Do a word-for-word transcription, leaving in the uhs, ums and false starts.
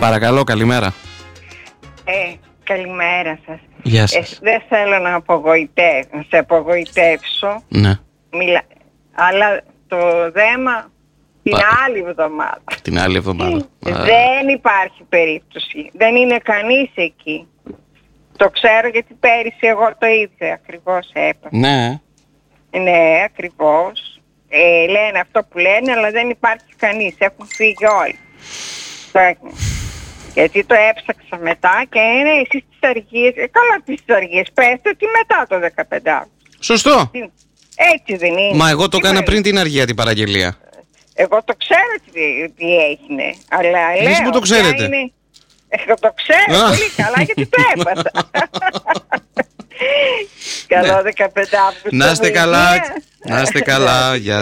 Παρακαλώ, καλημέρα. Ε, καλημέρα σας. Γεια σας. Ε, δεν θέλω να, απογοητεύω, να σε απογοητεύσω. Ναι. Μιλα... Αλλά το δέμα την Πα... άλλη εβδομάδα. Την άλλη εβδομάδα. Δεν υπάρχει περίπτωση. Δεν είναι κανείς εκεί. Το ξέρω γιατί πέρυσι εγώ το ίδιο ακριβώς έπαθα. Ναι. Ναι, ακριβώς. Ε, λένε αυτό που λένε, αλλά δεν υπάρχει κανείς. Έχουν φύγει όλοι. Γιατί το έψαξα μετά και είναι εσείς τις αργίες. Ε, καλά τις αργίες. Πέστε ότι μετά το δεκαπέντε. Σωστό. Έτσι δεν είναι? Μα εγώ το έκανα πριν την αργία την παραγγελία. Εγώ το ξέρω τι, τι έγινε. Αλλά εσείς λέω, που το ξέρετε. είναι... Εγώ το ξέρω πολύ καλά γιατί το έπαθα. Καλό δεκαπέντε Αύγουστο. Να είστε καλά. Να είστε καλά. Γεια.